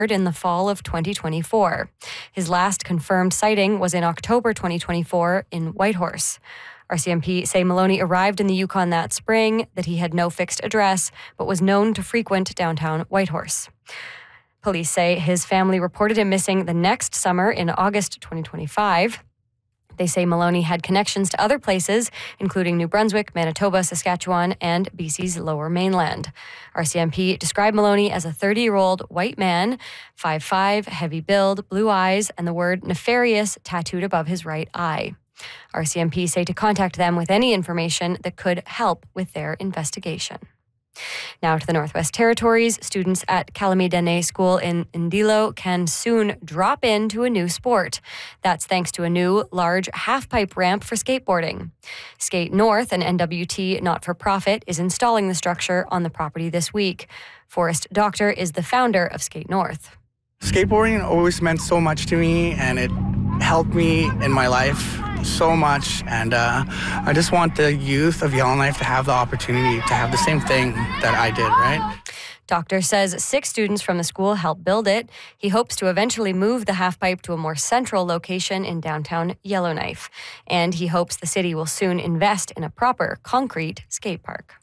in the fall of 2024. His last confirmed sighting was in October 2024 in Whitehorse. RCMP say Maloney arrived in the Yukon that spring, that he had no fixed address, but was known to frequent downtown Whitehorse. Police say his family reported him missing the next summer in August 2025. They say Maloney had connections to other places, including New Brunswick, Manitoba, Saskatchewan, and BC's Lower Mainland. RCMP described Maloney as a 30-year-old white man, 5'5", heavy build, blue eyes, and the word nefarious tattooed above his right eye. RCMP say to contact them with any information that could help with their investigation. Now to the Northwest Territories. Students at Kalami Dene School in Ndilo can soon drop into a new sport. That's thanks to a new, large half-pipe ramp for skateboarding. Skate North, an NWT not-for-profit, is installing the structure on the property this week. Forrest Doctor is the founder of Skate North. Skateboarding always meant so much to me, and it helped me in my life so much, and I just want the youth of Yellowknife to have the opportunity to have the same thing that I did, right? Doctor says 6 students from the school helped build it. He hopes to eventually move the half-pipe to a more central location in downtown Yellowknife, and he hopes the city will soon invest in a proper concrete skate park.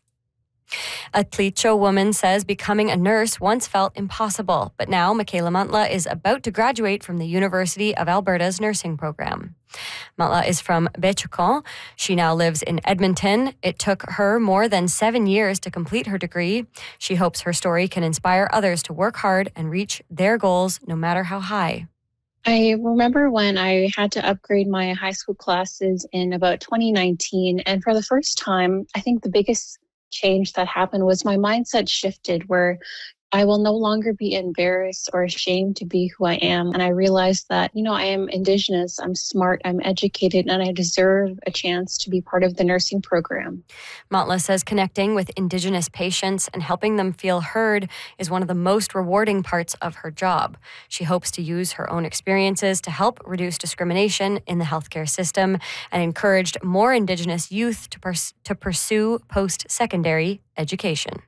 A Tlicho woman says becoming a nurse once felt impossible, but now Michaela Mantla is about to graduate from the University of Alberta's nursing program. Mantla is from Béchucon. She now lives in Edmonton. It took her more than 7 years to complete her degree. She hopes her story can inspire others to work hard and reach their goals, no matter how high. I remember when I had to upgrade my high school classes in about 2019, and for the first time, I think the biggest change that happened was my mindset shifted, where I will no longer be embarrassed or ashamed to be who I am. And I realized that, I am Indigenous, I'm smart, I'm educated, and I deserve a chance to be part of the nursing program. Mantla says connecting with Indigenous patients and helping them feel heard is one of the most rewarding parts of her job. She hopes to use her own experiences to help reduce discrimination in the healthcare system and encouraged more Indigenous youth to pursue post-secondary education.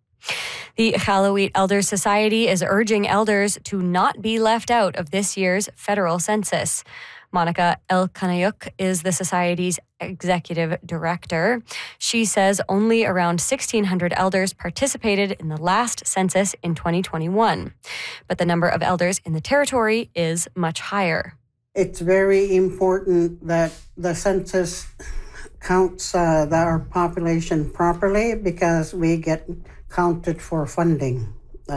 The Iqaluit Elders Society is urging elders to not be left out of this year's federal census. Monica Elkanayuk is the society's executive director. She says only around 1,600 elders participated in the last census in 2021. But the number of elders in the territory is much higher. It's very important that the census counts our population properly, because we get counted for funding.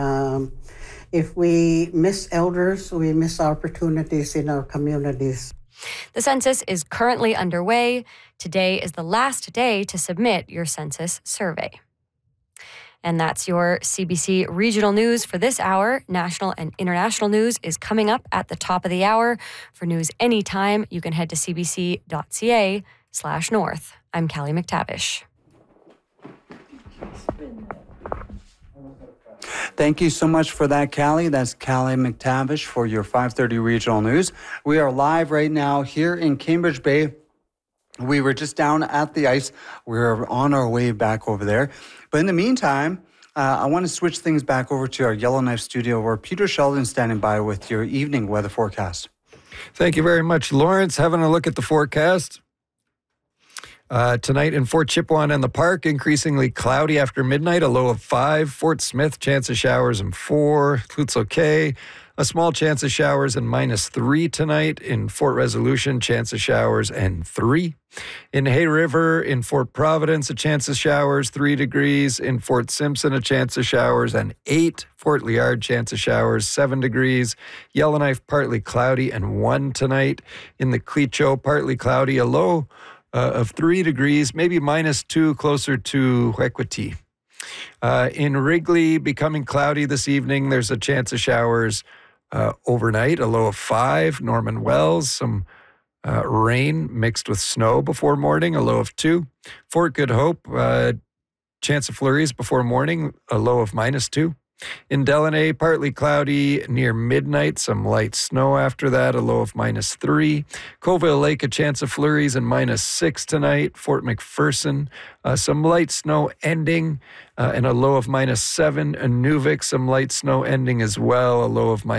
If we miss elders, we miss opportunities in our communities. The census is currently underway. Today is the last day to submit your census survey. And that's your CBC regional news for this hour. National and international news is coming up at the top of the hour. For news anytime, you can head to cbc.ca/north. I'm Callie McTavish. Thank you so much for that, Callie. That's Callie McTavish for your 5:30 regional news. We are live right now here in Cambridge Bay. We were just down at the ice. We're on our way back over there. But in the meantime, I want to switch things back over to our Yellowknife studio, where Peter Sheldon's standing by with your evening weather forecast. Thank you very much, Lawrence. Having a look at the forecast. Tonight in Fort Chipewyan and the Park, increasingly cloudy after midnight, a low of 5. Fort Smith, chance of showers and 4. Tlutso Cay, a small chance of showers and -3 tonight. In Fort Resolution, chance of showers and 3. In Hay River, in Fort Providence, a chance of showers, 3 degrees. In Fort Simpson, a chance of showers and 8. Fort Liard, chance of showers, 7 degrees. Yellowknife, partly cloudy and 1 tonight. In the Clecho, partly cloudy, a low of 3 degrees, maybe -2 closer to Huequiti. In Wrigley, becoming cloudy this evening. There's a chance of showers overnight, a low of 5. Norman Wells, some rain mixed with snow before morning, a low of 2. Fort Good Hope, chance of flurries before morning, a low of -2. In Delaney, partly cloudy near midnight, some light snow after that, a low of -3. Colville Lake, a chance of flurries and -6 tonight. Fort McPherson, some light snow ending and a low of -7. Inuvik, some light snow ending as well, a low of